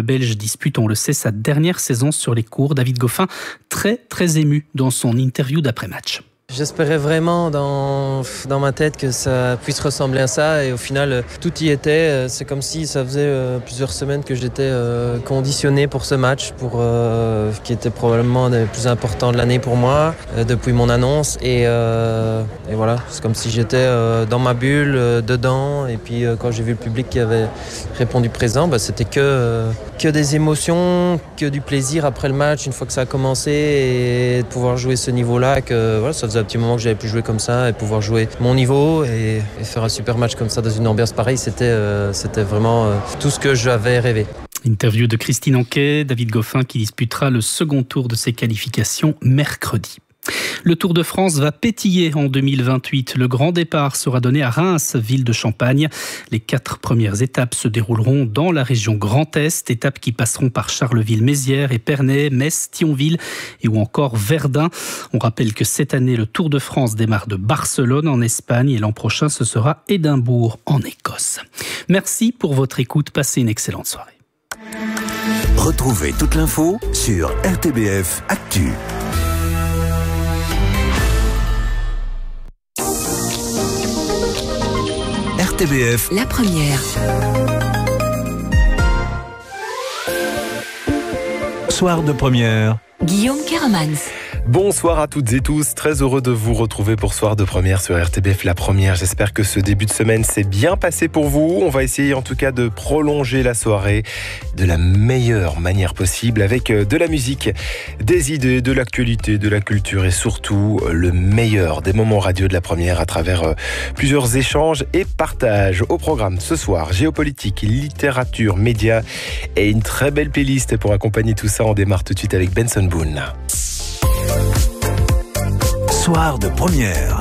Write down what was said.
Belge dispute, on le sait, sa dernière saison sur les courts. David Goffin, très ému dans son interview d'après-match. J'espérais vraiment dans ma tête que ça puisse ressembler à ça et au final tout y était. C'est comme si ça faisait plusieurs semaines que j'étais conditionné pour ce match, qui était probablement le plus important de l'année pour moi depuis mon annonce et voilà, c'est comme si j'étais dans ma bulle, dedans, et puis quand j'ai vu le public qui avait répondu présent, c'était que des émotions, que du plaisir après le match une fois que ça a commencé et de pouvoir jouer ce niveau-là, que voilà, ça faisait un petit moment que j'avais plus joué comme ça et pouvoir jouer mon niveau et faire un super match comme ça dans une ambiance pareille, c'était vraiment tout ce que j'avais rêvé. Interview de Christine Anquet, David Goffin qui disputera le second tour de ses qualifications mercredi. Le Tour de France va pétiller en 2028. Le grand départ sera donné à Reims, ville de Champagne. Les 4 premières étapes se dérouleront dans la région Grand Est, étapes qui passeront par Charleville-Mézières, Épernay, Metz, Thionville ou encore Verdun. On rappelle que cette année, le Tour de France démarre de Barcelone en Espagne et l'an prochain, ce sera Édimbourg en Écosse. Merci pour votre écoute. Passez une excellente soirée. Retrouvez toute l'info sur RTBF Actu. RTBF, la première. Soir de première. Guillaume Keramans. Bonsoir à toutes et tous, très heureux de vous retrouver pour Soir de première sur RTBF La Première. J'espère que ce début de semaine s'est bien passé pour vous. On va essayer en tout cas de prolonger la soirée de la meilleure manière possible avec de la musique, des idées, de l'actualité, de la culture et surtout le meilleur des moments radio de La Première à travers plusieurs échanges et partages. Au programme ce soir, géopolitique, littérature, médias et une très belle playlist pour accompagner tout ça. On démarre tout de suite avec Benson Boone. Soir de première.